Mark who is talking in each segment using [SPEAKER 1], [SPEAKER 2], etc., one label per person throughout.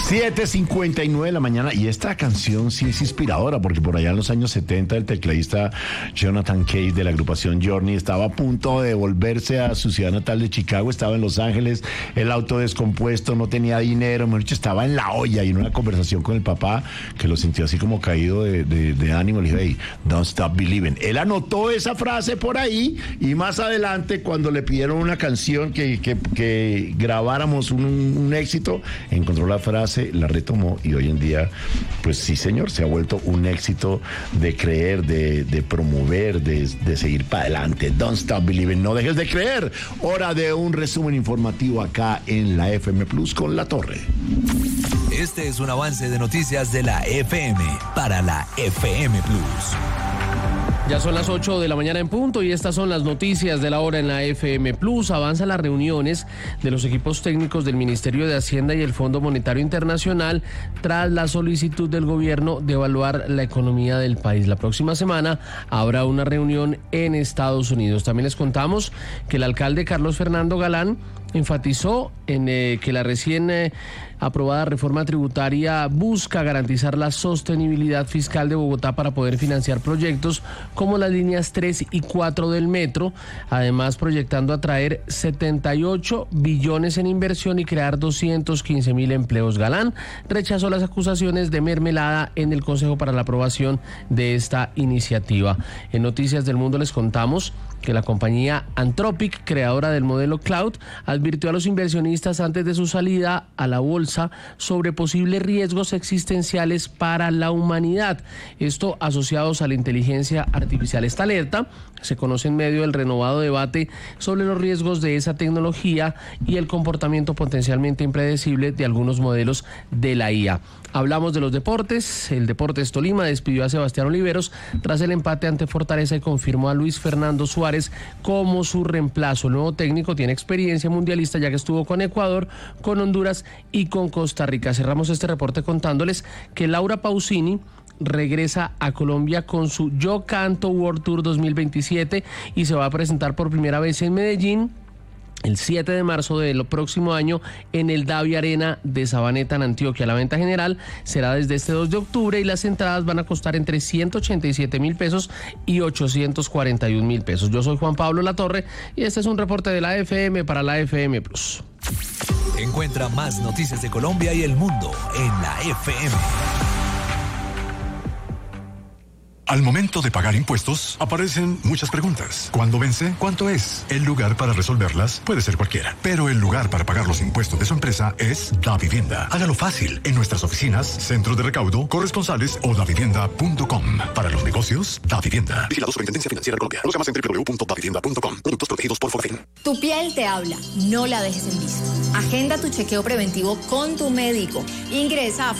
[SPEAKER 1] 7:59 de la mañana, y esta canción sí es inspiradora, porque por allá en los años 70 el tecladista Jonathan Case de la agrupación Journey estaba a punto de volverse a su ciudad natal de Chicago, estaba en Los Ángeles, el auto descompuesto, no tenía dinero, mejor dicho, estaba en la olla, y en una conversación con el papá, que lo sintió así como caído de ánimo, le dijo: hey, don't stop believing. Él anotó esa frase por ahí, y más adelante, cuando le pidieron una canción que grabáramos un éxito, encontró la frase, la retomó, y hoy en día, pues sí, señor, se ha vuelto un éxito de creer, de promover, de seguir para adelante. Don't stop believing, no dejes de creer. Hora de un resumen informativo acá en la FM Plus con La Torre.
[SPEAKER 2] Este es un avance de noticias de la FM para la FM Plus.
[SPEAKER 3] Ya son las 8 de la mañana en punto, y estas son las noticias de la hora en la FM Plus. Avanzan las reuniones de los equipos técnicos del Ministerio de Hacienda y el Fondo Monetario Internacional tras la solicitud del gobierno de evaluar la economía del país. La próxima semana habrá una reunión en Estados Unidos. También les contamos que el alcalde Carlos Fernando Galán enfatizó en que la recién aprobada reforma tributaria busca garantizar la sostenibilidad fiscal de Bogotá para poder financiar proyectos como las líneas 3 y 4 del metro, además proyectando atraer 78 billones en inversión y crear 215.000 empleos. Galán rechazó las acusaciones de mermelada en el Consejo para la aprobación de esta iniciativa. En Noticias del Mundo les contamos que la compañía Anthropic, creadora del modelo Cloud, advirtió a los inversionistas antes de su salida a la bolsa sobre posibles riesgos existenciales para la humanidad. Esto asociados a la inteligencia artificial. Esta alerta se conoce en medio del renovado debate sobre los riesgos de esa tecnología y el comportamiento potencialmente impredecible de algunos modelos de la IA. Hablamos de los deportes. El Deportes Tolima despidió a Sebastián Oliveros tras el empate ante Fortaleza y confirmó a Luis Fernando Suárez como su reemplazo. El nuevo técnico tiene experiencia mundialista, ya que estuvo con Ecuador, con Honduras y con Costa Rica. Cerramos este reporte contándoles que Laura Pausini regresa a Colombia con su Yo Canto World Tour 2027 y se va a presentar por primera vez en Medellín el 7 de marzo del próximo año en el Davi Arena de Sabaneta, en Antioquia. La venta general será desde este 2 de octubre y las entradas van a costar entre 187.000 pesos y 841.000 pesos. Yo soy Juan Pablo Latorre y este es un reporte de la FM para la FM Plus.
[SPEAKER 2] Encuentra más noticias de Colombia y el mundo en la FM.
[SPEAKER 4] Al momento de pagar impuestos, aparecen muchas preguntas. ¿Cuándo vence? ¿Cuánto es? El lugar para resolverlas puede ser cualquiera, pero el lugar para pagar los impuestos de su empresa es DaVivienda. Hágalo fácil en nuestras oficinas, centros de recaudo, corresponsales o davivienda.com. Para los negocios, DaVivienda. Vigilado Superintendencia Financiera de Colombia. Conozca más en www.davivienda.com. Productos protegidos por Forfin.
[SPEAKER 5] Tu piel te habla, no la dejes en visto. Agenda tu chequeo preventivo con tu médico. Ingresa a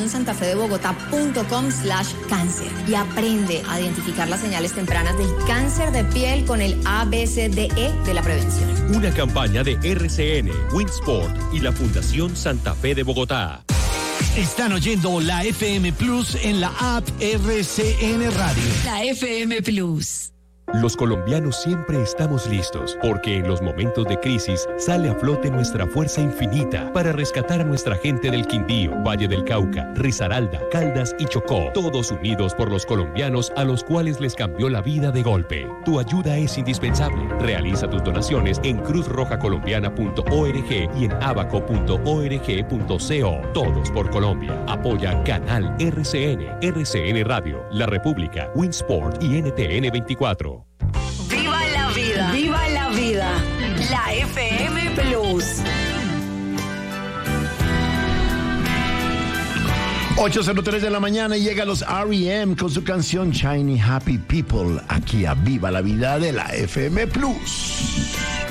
[SPEAKER 5] fundacionsantafedebogotá.com/cáncer y aprende a identificar las señales tempranas del cáncer de piel con el ABCDE de la prevención.
[SPEAKER 6] Una campaña de RCN, Winsport y la Fundación Santa Fe de Bogotá.
[SPEAKER 7] Están oyendo la FM Plus en la app RCN Radio.
[SPEAKER 8] La FM Plus.
[SPEAKER 6] Los colombianos siempre estamos listos, porque en los momentos de crisis sale a flote nuestra fuerza infinita para rescatar a nuestra gente del Quindío, Valle del Cauca, Risaralda, Caldas y Chocó, todos unidos por los colombianos a los cuales les cambió la vida de golpe. Tu ayuda es indispensable. Realiza tus donaciones en cruzrojacolombiana.org y en abaco.org.co. Todos por Colombia. Apoya Canal RCN, RCN Radio, La República, Winsport y NTN 24.
[SPEAKER 8] ¡Viva la vida! ¡Viva la vida! La FM Plus.
[SPEAKER 1] 8:03 de la mañana y llega los R.E.M. con su canción Shiny Happy People aquí a Viva la Vida de la FM Plus.